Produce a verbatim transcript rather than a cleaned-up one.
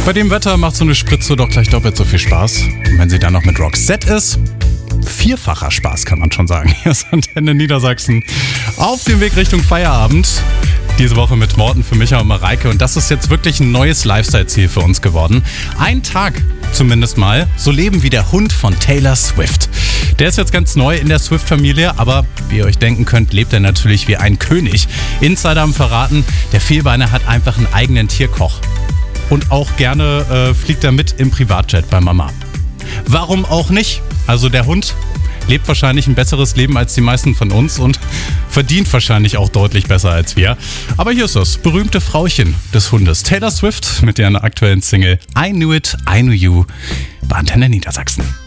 Bei dem Wetter macht so eine Spritze doch gleich doppelt so viel Spaß. Und wenn sie dann noch mit Roxette ist, vierfacher Spaß, kann man schon sagen. Hier ist Antenne Niedersachsen auf dem Weg Richtung Feierabend. Diese Woche mit Morten für Micha und Mareike. Und das ist jetzt wirklich ein neues Lifestyle-Ziel für uns geworden. Ein Tag zumindest mal so leben wie der Hund von Taylor Swift. Der ist jetzt ganz neu in der Swift-Familie, aber wie ihr euch denken könnt, lebt er natürlich wie ein König. Insider haben verraten, der Vierbeiner hat einfach einen eigenen Tierkoch. Und auch gerne äh, fliegt er mit im Privatjet bei Mama. Warum auch nicht? Also der Hund lebt wahrscheinlich ein besseres Leben als die meisten von uns und verdient wahrscheinlich auch deutlich besser als wir. Aber hier ist das berühmte Frauchen des Hundes, Taylor Swift, mit deren aktuellen Single I Knew It, I Knew You bei Antenne Niedersachsen.